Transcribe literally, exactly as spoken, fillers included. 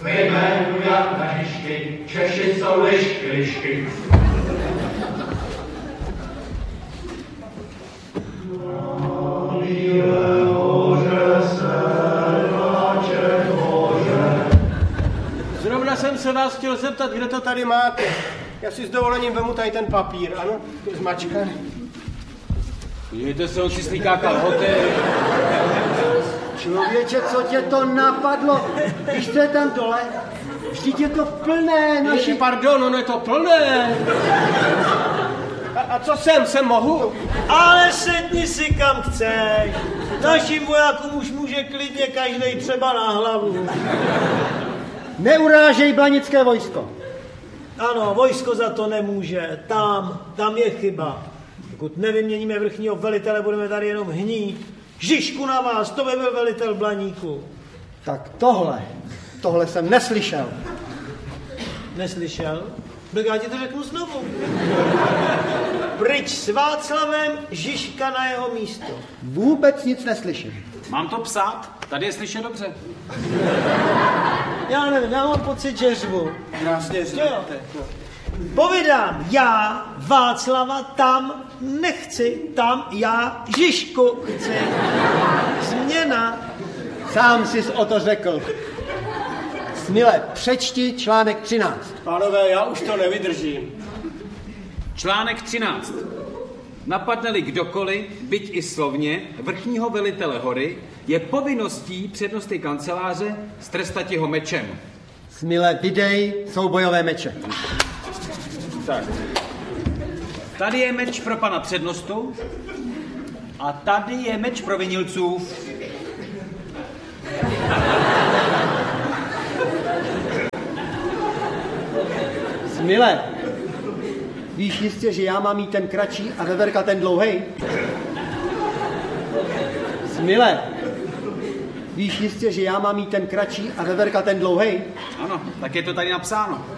Ve jménu Jana Žižky, Češi jsou lišky, lišky. Zrovna jsem se vás chtěl zeptat, kde to tady máte. Já si s dovolením vemu tady ten papír, ano? Je zmačkaný. Podívejte se, on si slíká kalhoty. Člověče, co tě to napadlo? Víš, co je tam dole? Vždyť je to plné naši... Ježi, pardon, ono je to plné. A, a co jsem? Jsem mohu? Ale sedni si kam chceš. Našim vojákům už může klidně každej třeba na hlavu. Neurážej blanické vojsko. Ano, vojsko za to nemůže. Tam, tam je chyba. Pokud nevyměníme vrchního velitele, budeme tady jenom hnít. Žižku na vás, to by byl velitel Blaníku. Tak tohle, tohle jsem neslyšel. Neslyšel? Tak já ti to řeknu znovu. Pryč s Václavem, Žižka na jeho místo. Vůbec nic neslyším. Mám to psát? Tady je slyšet dobře. Já nevím, já mám pocit, že řvu. Krásně řvete. Povídám, já Václava tam nechci, tam já Žižku chci. Změna. Sám jsi o to řekl. Smile, přečti článek třináct. Pánové, já už to nevydržím. Článek třináct. Napadne-li kdokoliv, byť i slovně, vrchního velitele hory, je povinností přednosty kanceláře strestat jeho mečem. Smile, vydej soubojové meče. Tak. Tady je meč pro pana přednostu a tady je meč provinilců. Smile, víš jistě, že já mám mít ten kratší a Veverka ten dlouhej? Smile, víš jistě, že já mám mít ten kratší a Veverka ten dlouhej? Ano, tak je to tady napsáno.